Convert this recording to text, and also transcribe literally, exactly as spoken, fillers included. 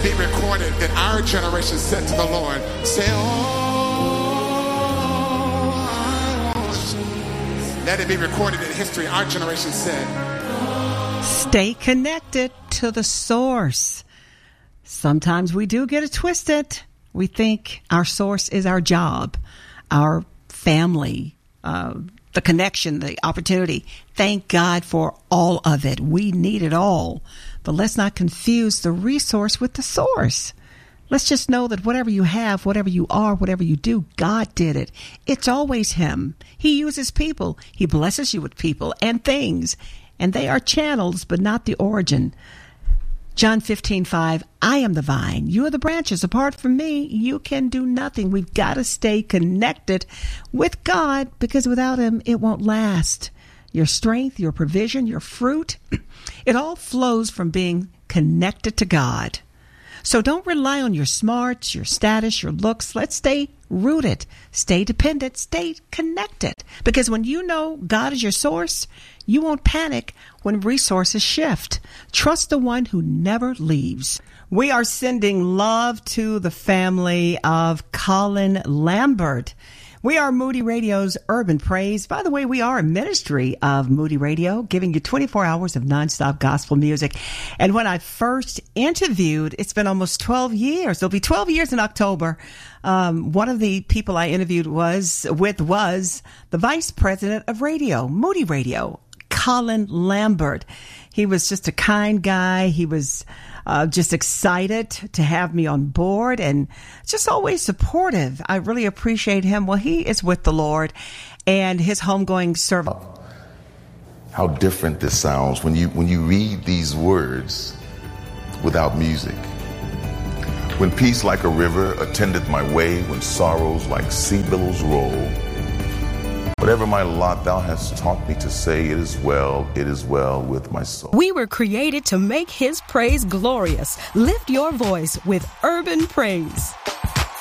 it be recorded that our generation said to the Lord, say, oh, I want you. Let it be recorded in history. Our generation said, stay connected to the source. Sometimes we do get it twisted. We think our source is our job, our family, uh, the connection, the opportunity. Thank God for all of it. We need it all. But let's not confuse the resource with the source. Let's just know that whatever you have, whatever you are, whatever you do, God did it. It's always Him. He uses people. He blesses you with people and things. And they are channels, but not the origin. John fifteen five, I am the vine. You are the branches. Apart from me, you can do nothing. We've got to stay connected with God because without Him, it won't last. Your strength, your provision, your fruit, it all flows from being connected to God. So don't rely on your smarts, your status, your looks. Let's stay rooted, stay dependent, stay connected. Because when you know God is your source, you won't panic when resources shift. Trust the one who never leaves. We are sending love to the family of Colin Lambert. We are Moody Radio's Urban Praise. By the way, we are a ministry of Moody Radio, giving you twenty-four hours of nonstop gospel music. And when I first interviewed, it's been almost twelve years. It'll be twelve years in October. Um, one of the people I interviewed was with was the vice president of radio, Moody Radio, Colin Lambert. He was just a kind guy. He was uh, just excited to have me on board and just always supportive. I really appreciate him. Well, he is with the Lord and his homegoing service. How different this sounds when you when you read these words without music. When peace like a river attendeth my way, when sorrows like sea billows roll. Whatever my lot, thou hast taught me to say, it is well, it is well with my soul. We were created to make His praise glorious. Lift your voice with Urban Praise.